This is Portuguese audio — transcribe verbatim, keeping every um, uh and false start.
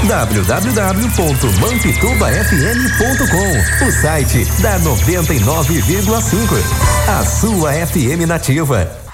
w w w ponto mampituba f m ponto com, o site da noventa e nove vírgula cinco, a sua F M nativa.